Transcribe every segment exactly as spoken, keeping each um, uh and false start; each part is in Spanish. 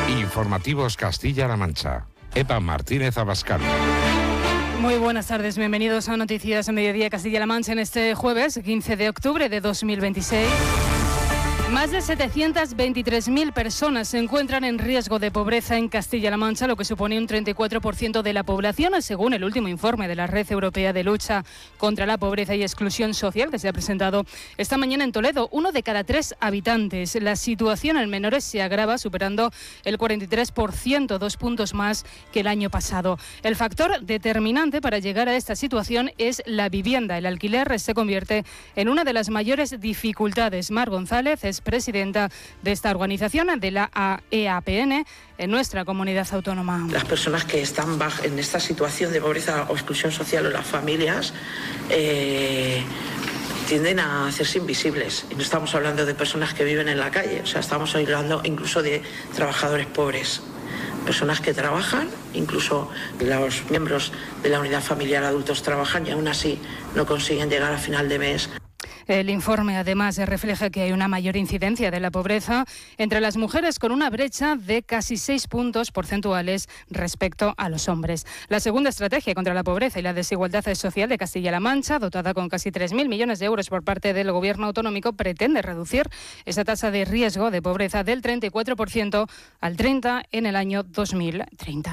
Informativos Castilla-La Mancha. Eva Martínez Abascal. Muy buenas tardes, bienvenidos a Noticias en Mediodía Castilla-La Mancha en este jueves, quince de octubre de dos mil veintiséis. Más de setecientas veintitrés mil personas se encuentran en riesgo de pobreza en Castilla-La Mancha, lo que supone un treinta y cuatro por ciento de la población, según el último informe de la Red Europea de Lucha contra la Pobreza y Exclusión Social, que se ha presentado esta mañana en Toledo. Uno de cada tres habitantes. La situación en menores se agrava, superando el cuarenta y tres por ciento, dos puntos más que el año pasado. El factor determinante para llegar a esta situación es la vivienda. El alquiler se convierte en una de las mayores dificultades. Mar González es presidenta de esta organización, de la E A P N, en nuestra comunidad autónoma. Las personas que están bajo, en esta situación de pobreza o exclusión social, o las familias, eh, tienden a hacerse invisibles. Y no estamos hablando de personas que viven en la calle, o sea, estamos hablando incluso de trabajadores pobres. Personas que trabajan, incluso los miembros de la unidad familiar adultos trabajan y aún así no consiguen llegar a final de mes. El informe además refleja que hay una mayor incidencia de la pobreza entre las mujeres, con una brecha de casi seis puntos porcentuales respecto a los hombres. La segunda estrategia contra la pobreza y la desigualdad social de Castilla-La Mancha, dotada con casi tres mil millones de euros por parte del Gobierno autonómico, pretende reducir esa tasa de riesgo de pobreza del treinta y cuatro por ciento al treinta por ciento en el año dos mil treinta.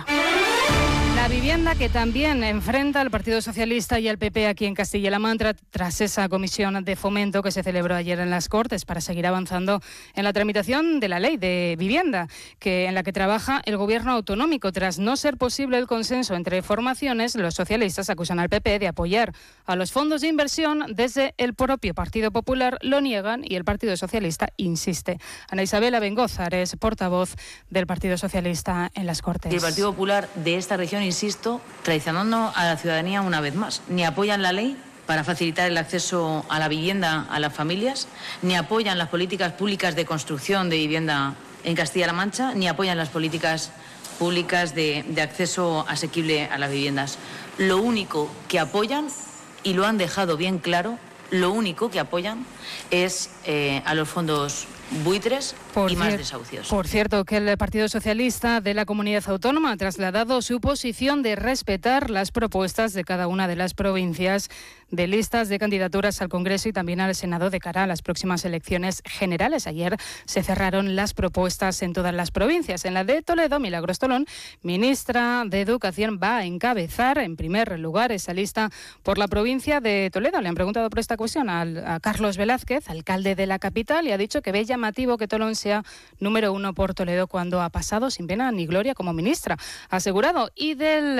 La vivienda que también enfrenta al Partido Socialista y al P P aquí en Castilla-La Mancha, tras esa comisión de fomento que se celebró ayer en las Cortes para seguir avanzando en la tramitación de la ley de vivienda, que en la que trabaja el Gobierno autonómico. Tras no ser posible el consenso entre formaciones, los socialistas acusan al P P de apoyar a los fondos de inversión. Desde el propio Partido Popular lo niegan y el Partido Socialista insiste. Ana Isabel Abengózar es portavoz del Partido Socialista en las Cortes. El Partido Popular de esta región, insisto, traicionando a la ciudadanía una vez más. Ni apoyan la ley para facilitar el acceso a la vivienda a las familias, ni apoyan las políticas públicas de construcción de vivienda en Castilla-La Mancha, ni apoyan las políticas públicas de, de acceso asequible a las viviendas. Lo único que apoyan, y lo han dejado bien claro, lo único que apoyan es eh, a los fondos buitres por y más cier- desahucios. Por cierto, que el Partido Socialista de la Comunidad Autónoma ha trasladado su posición de respetar las propuestas de cada una de las provincias de listas de candidaturas al Congreso y también al Senado de cara a las próximas elecciones generales. Ayer se cerraron las propuestas en todas las provincias. En la de Toledo, Milagros Tolón, ministra de Educación, va a encabezar en primer lugar esa lista por la provincia de Toledo. Le han preguntado por esta cuestión al, a Carlos Velázquez, alcalde de la capital, y ha dicho que ve llamativo que Tolón sea número uno por Toledo cuando ha pasado sin pena ni gloria como ministra. Ha asegurado. Y del